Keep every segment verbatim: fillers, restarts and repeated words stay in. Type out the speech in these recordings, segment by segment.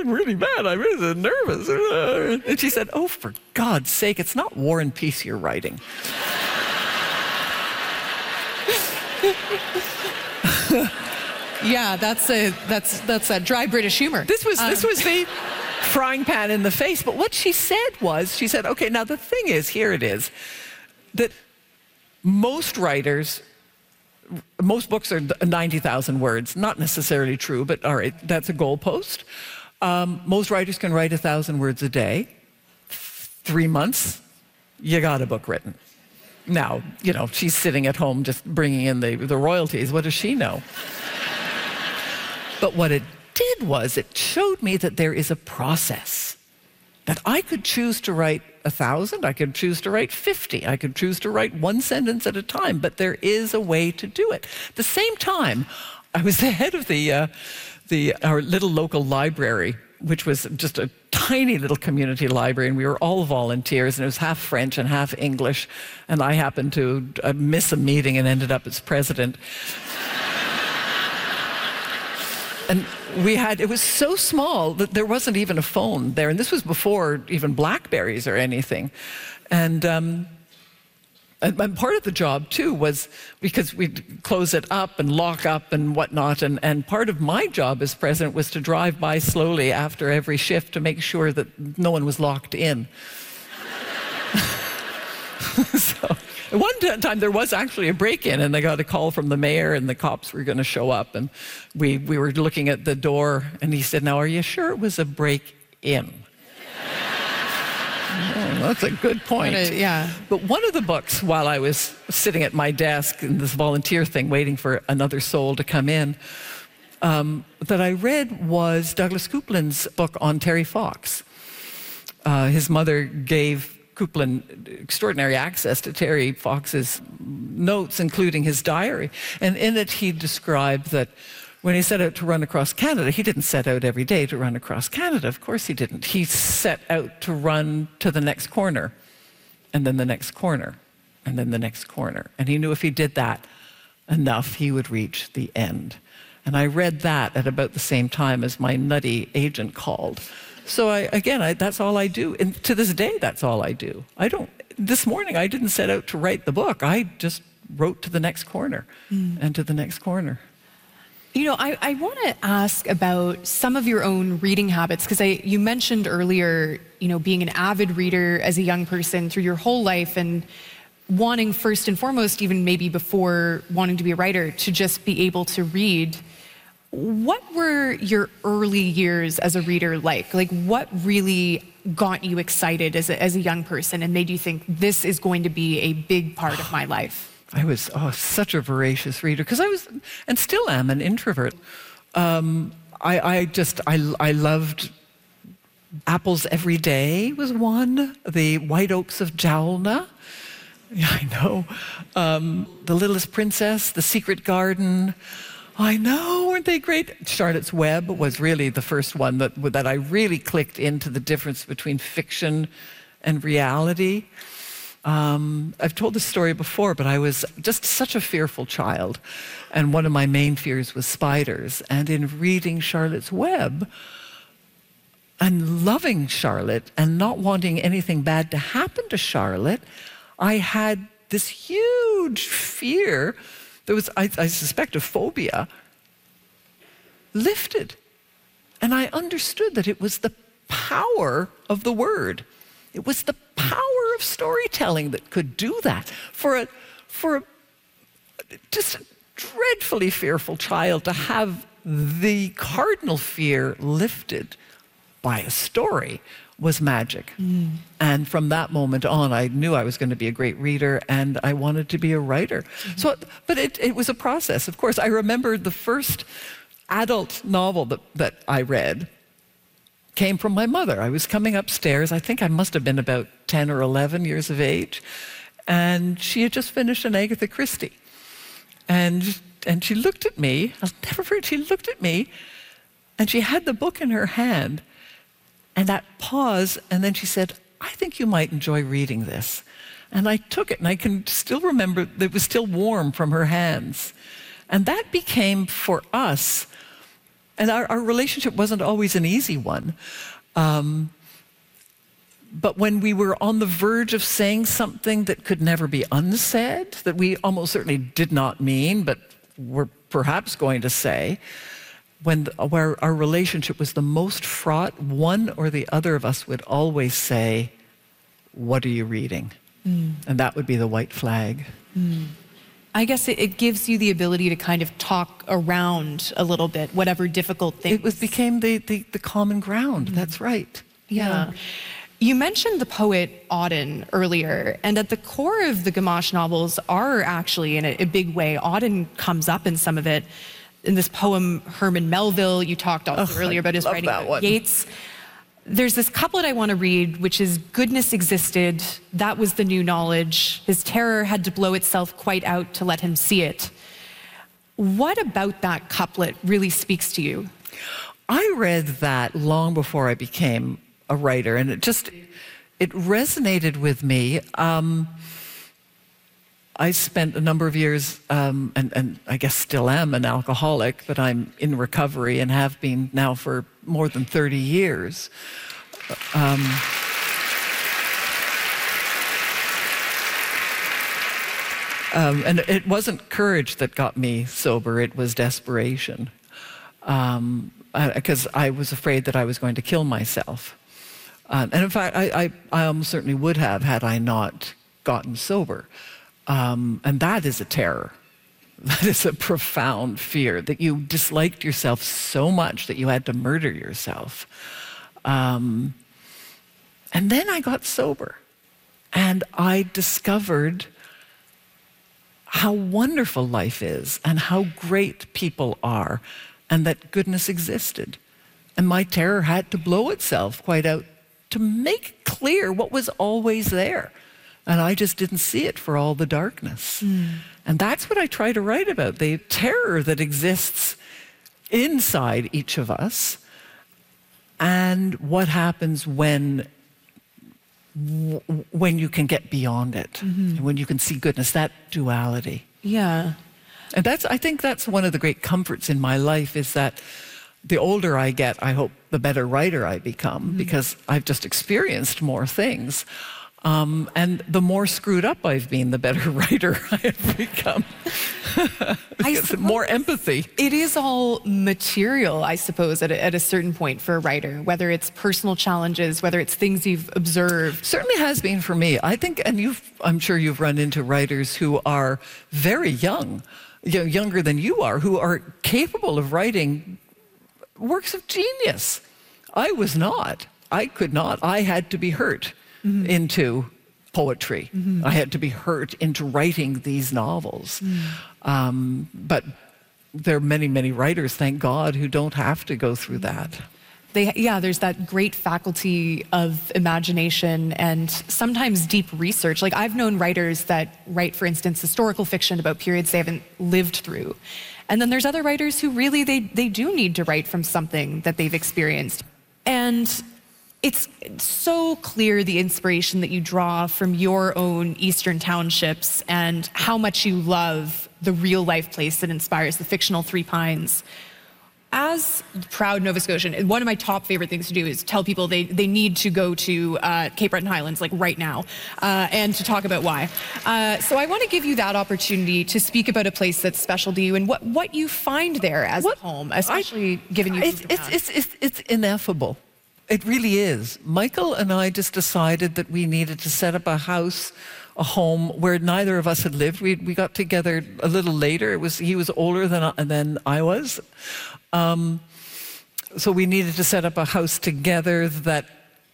feeling really bad. I'm really nervous. And she said, oh, for God's sake, it's not War and Peace you're writing. Yeah, that's a that's that's a dry British humor. This was um, this was the frying pan in the face. But what she said was, she said, okay, now the thing is, here it is, that most writers, most books are ninety thousand words. Not necessarily true, but all right, that's a goalpost. Um, most writers can write a thousand words a day. Three months, you got a book written. Now, you know, she's sitting at home just bringing in the, the royalties. What does she know? But what it did was it showed me that there is a process, that I could choose to write a thousand, I could choose to write fifty, I could choose to write one sentence at a time, but there is a way to do it. At the same time, I was the head of the, uh, the our little local library, which was just a tiny little community library, and we were all volunteers, and it was half French and half English, and I happened to uh, miss a meeting and ended up as president. And we had, it was so small that there wasn't even a phone there. And this was before even Blackberries or anything. And, um, and, and part of the job, too, was because we'd close it up and lock up and whatnot. And, and part of my job as president was to drive by slowly after every shift to make sure that no one was locked in. So, one time there was actually a break-in, and they got a call from the mayor, and the cops were going to show up, and we, we were looking at the door, and he said, now, are you sure it was a break-in? Oh, that's a good point. A, yeah. But one of the books, while I was sitting at my desk in this volunteer thing, waiting for another soul to come in, um, that I read was Douglas Coupland's book on Terry Fox. Uh, his mother gave Coupland extraordinary access to Terry Fox's notes, including his diary. And in it, he described that when he set out to run across Canada, he didn't set out every day to run across Canada. Of course he didn't. He set out to run to the next corner, and then the next corner, and then the next corner. And he knew if he did that enough, he would reach the end. And I read that at about the same time as my nutty agent called. So I, again, I, that's all I do. And to this day, that's all I do. I don't, this morning, I didn't set out to write the book. I just wrote to the next corner mm. and to the next corner. You know, I, I want to ask about some of your own reading habits, because I you mentioned earlier, you know, being an avid reader as a young person through your whole life, and wanting first and foremost, even maybe before wanting to be a writer, to just be able to read. What were your early years as a reader like? Like, what really got you excited as a, as a young person and made you think, this is going to be a big part of my life? I was oh, such a voracious reader, because I was, and still am, an introvert. Um, I, I just, I, I loved Apples Every Day was one, The White Oaks of Jalna. Yeah, I know. Um, The Littlest Princess, The Secret Garden. I know, weren't they great? Charlotte's Web was really the first one that, that I really clicked into the difference between fiction and reality. Um, I've told this story before, but I was just such a fearful child. And one of my main fears was spiders. And in reading Charlotte's Web and loving Charlotte and not wanting anything bad to happen to Charlotte, I had this huge fear. There was, I, I suspect, a phobia lifted. And I understood that it was the power of the word. It was the power of storytelling that could do that. For a, for a just a dreadfully fearful child to have the cardinal fear lifted by a story was magic. Mm. And from that moment on, I knew I was going to be a great reader, and I wanted to be a writer. Mm-hmm. So, but it, it was a process, of course. I remember the first adult novel that, that I read came from my mother. I was coming upstairs. I think I must have been about ten or eleven years of age. And she had just finished an Agatha Christie. And, and she looked at me. I'll never forget, she looked at me, and she had the book in her hand. And that pause, and then she said, I think you might enjoy reading this. And I took it, and I can still remember that it was still warm from her hands. And that became, for us, And our, our relationship wasn't always an easy one. Um, but when we were on the verge of saying something that could never be unsaid, that we almost certainly did not mean, but were perhaps going to say, when the, where our relationship was the most fraught, one or the other of us would always say, "What are you reading?" Mm. And that would be the white flag. Mm. I guess it, it gives you the ability to kind of talk around a little bit, whatever difficult things. It was, became the, the, the common ground. Mm. That's right. Yeah. yeah. You mentioned the poet Auden earlier, and at the core of the Gamache novels are actually, in a, a big way, Auden comes up in some of it. In this poem, Herman Melville, you talked also oh, earlier about his writing about Yeats. There's this couplet I want to read, which is, "Goodness existed, that was the new knowledge. His terror had to blow itself quite out to let him see it." What about that couplet really speaks to you? I read that long before I became a writer, and it just, it resonated with me. Um, I spent a number of years, um, and, and I guess still am an alcoholic, but I'm in recovery and have been now for more than thirty years. Um, um, and it wasn't courage that got me sober, it was desperation. Um, because I was afraid that I was going to kill myself. Um, and in fact, I, I, I almost certainly would have had I not gotten sober. Um, and that is a terror. That is a profound fear, that you disliked yourself so much that you had to murder yourself. Um, and then I got sober, and I discovered how wonderful life is and how great people are, and that goodness existed. And my terror had to blow itself quite out to make clear what was always there. And I just didn't see it for all the darkness. Mm. And that's what I try to write about, the terror that exists inside each of us, and what happens when, when you can get beyond it, mm-hmm. and when you can see goodness, that duality. Yeah. And that's, I think that's one of the great comforts in my life, is that the older I get, I hope the better writer I become, mm-hmm. because I've just experienced more things. Um, and the more screwed up I've been, the better writer I have become. I more empathy. It is all material, I suppose, at a, at a certain point for a writer, whether it's personal challenges, whether it's things you've observed. Certainly has been for me. I think, and you've, I'm sure you've run into writers who are very young, you know, younger than you are, who are capable of writing works of genius. I was not. I could not. I had to be hurt. Mm-hmm. into poetry. Mm-hmm. I had to be hurt into writing these novels. Mm. Um, but there are many, many writers, thank God, who don't have to go through that. They, yeah, there's that great faculty of imagination and sometimes deep research. Like, I've known writers that write, for instance, historical fiction about periods they haven't lived through. And then there's other writers who really, they, they do need to write from something that they've experienced. And it's so clear the inspiration that you draw from your own Eastern townships and how much you love the real life place that inspires the fictional Three Pines. As proud Nova Scotian, one of my top favorite things to do is tell people they, they need to go to uh, Cape Breton Highlands, like right now, uh, and to talk about why. Uh, so I want to give you that opportunity to speak about a place that's special to you and what, what you find there as what, home, especially I, given you it's, it's, it's, it's, it's ineffable. It really is. Michael and I just decided that we needed to set up a house, a home where neither of us had lived. We we got together a little later. It was he was older than I, than I was, um, so we needed to set up a house together that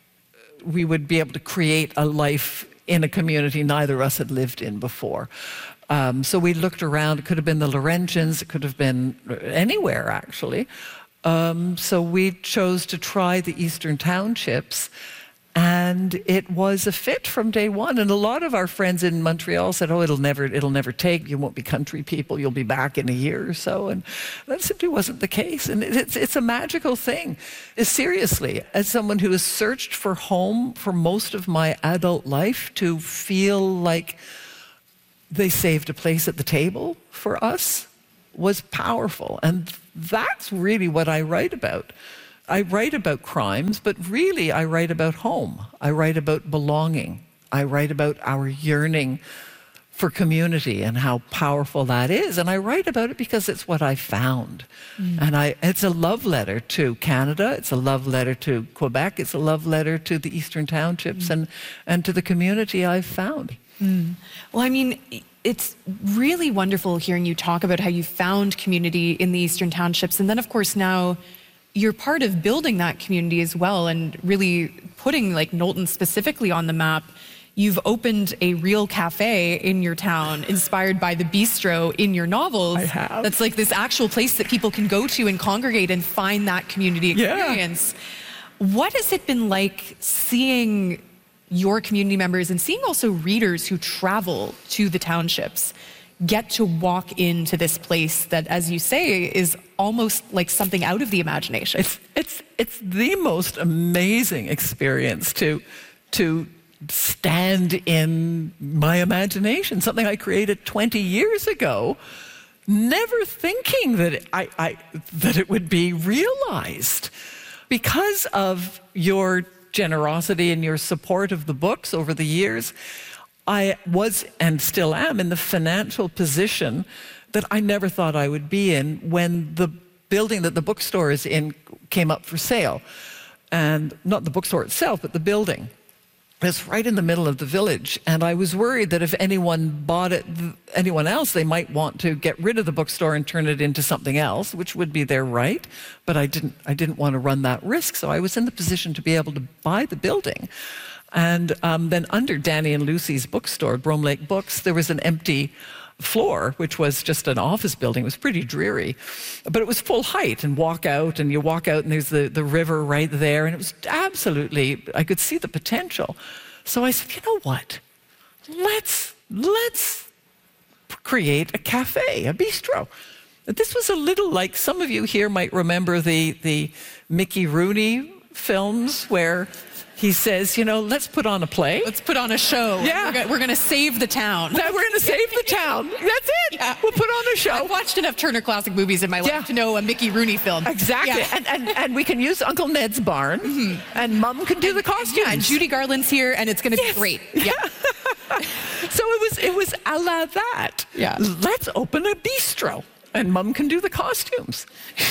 we would be able to create a life in a community neither of us had lived in before. Um, so we looked around. It could have been the Laurentians. It could have been anywhere, actually. Um, so we chose to try the Eastern Townships, and it was a fit from day one. And a lot of our friends in Montreal said, "Oh, it'll never, it'll never take. You won't be country people. You'll be back in a year or so." And that simply wasn't the case. And it's it's a magical thing. Seriously, as someone who has searched for home for most of my adult life, to feel like they saved a place at the table for us was powerful. And that's really what I write about. I write about crimes, but really I write about home. I write about belonging. I write about our yearning for community and how powerful that is. And I write about it because it's what I found. Mm. And I, it's a love letter to Canada, it's a love letter to Quebec, it's a love letter to the Eastern Townships mm. and, and to the community I've found. Mm. Well, I mean, it's really wonderful hearing you talk about how you found community in the Eastern Townships. And then, of course, now you're part of building that community as well and really putting like Knowlton specifically on the map. You've opened a real cafe in your town inspired by the bistro in your novels. I have. That's like this actual place that people can go to and congregate and find that community experience. Yeah. What has it been like seeing your community members and seeing also readers who travel to the townships get to walk into this place that, as you say, is almost like something out of the imagination? It's, it's, it's the most amazing experience to, to stand in my imagination, something I created twenty years ago, never thinking that it, I, I, that it would be realized. Because of your generosity and your support of the books over the years, I was and still am in the financial position that I never thought I would be in when the building that the bookstore is in came up for sale. And not the bookstore itself, but the building. It's right in the middle of the village, and I was worried that if anyone bought it, anyone else, they might want to get rid of the bookstore and turn it into something else, which would be their right, but I didn't, I didn't want to run that risk, so I was in the position to be able to buy the building. And um, then under Danny and Lucy's bookstore, Brome Lake Books, there was an empty floor, which was just an office building. It was pretty dreary, but it was full height, and walk out, and you walk out and there's the, the river right there, and it was absolutely, I could see the potential. So I said, you know what, let's, let's create a cafe, a bistro. This was a little like, some of you here might remember the, the Mickey Rooney films where he says, you know, let's put on a play. Let's put on a show. Yeah. We're going to save the town. Yeah, we're going to save the town. That's it. Yeah. We'll put on a show. I've watched enough Turner Classic movies in my life yeah. to know a Mickey Rooney film. Exactly. Yeah. And, and, and we can use Uncle Ned's barn, mm-hmm. and Mum can do and, the costumes. Yeah, and Judy Garland's here, and it's going to yes. be great. Yeah. So it was, it was a la that. Yeah. Let's open a bistro, and Mum can do the costumes.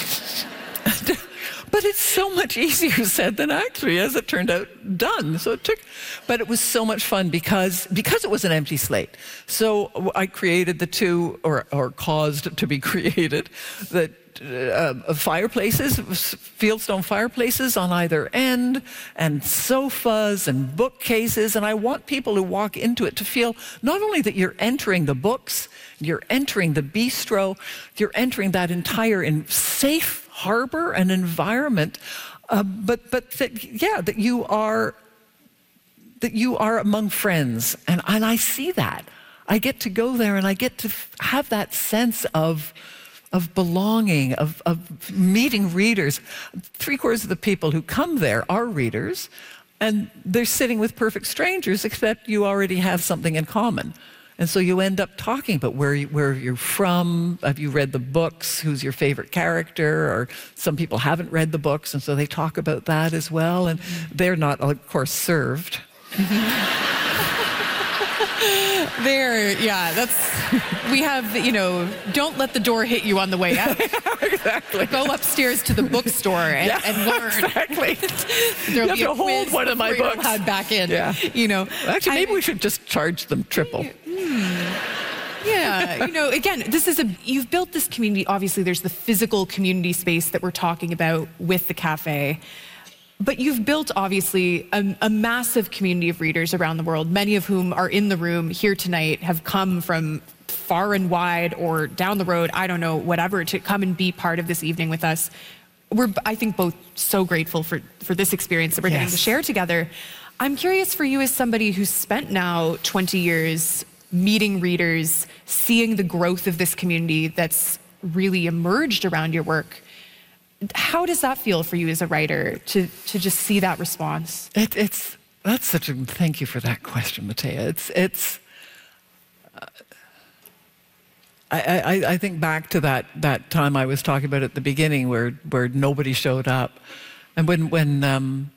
But it's so much easier said than actually, as it turned out, done. So it took, but it was so much fun because, because it was an empty slate. So I created the two, or, or caused to be created, the uh, fireplaces, fieldstone fireplaces on either end, and sofas and bookcases. And I want people who walk into it to feel not only that you're entering the books, you're entering the bistro, you're entering that entire in safe harbor and environment, uh, but but that yeah that you are that you are among friends, and and I see that. I get to go there and I get to f- have that sense of of belonging, of of meeting readers. Three quarters of the people who come there are readers, and they're sitting with perfect strangers, except you already have something in common. And so you end up talking about where, you, where you're from, have you read the books, who's your favorite character, or some people haven't read the books, and so they talk about that as well, and they're not, of course, served. There, yeah, that's, we have, you know, don't let the door hit you on the way out. Exactly. Go upstairs to the bookstore and, yeah, and learn. Exactly. There'll you have be to a hold one of my books. Had back in, yeah. You know. Actually, maybe I, we should just charge them triple. Hmm. Yeah, you know, again, this is a, you've built this community. Obviously, there's the physical community space that we're talking about with the cafe. But you've built, obviously, a, a massive community of readers around the world, many of whom are in the room here tonight, have come from far and wide or down the road, I don't know, whatever, to come and be part of this evening with us. We're, I think, both so grateful for, for this experience that we're yes. getting to share together. I'm curious for you, as somebody who's spent now twenty years meeting readers, seeing the growth of this community that's really emerged around your work. How does that feel for you as a writer, to, to just see that response? It, it's, that's such a, thank you for that question, Matea. It's, it's, uh, I, I, I think back to that, that time I was talking about at the beginning where, where nobody showed up. And when, when um,